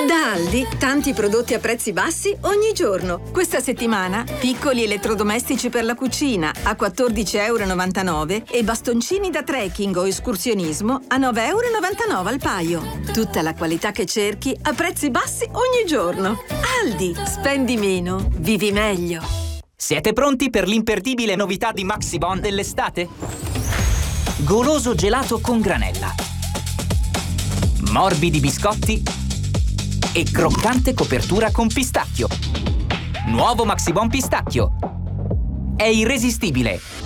Da Aldi, tanti prodotti a prezzi bassi ogni giorno. Questa settimana, piccoli elettrodomestici per la cucina a 14,99 € e bastoncini da trekking o escursionismo a 9,99 € al paio. Tutta la qualità che cerchi a prezzi bassi ogni giorno. Aldi, spendi meno, vivi meglio. Siete pronti per l'imperdibile novità di Maxibon dell'estate? Goloso gelato con granella, morbidi biscotti e croccante copertura con pistacchio. Nuovo Maxibon pistacchio. È irresistibile.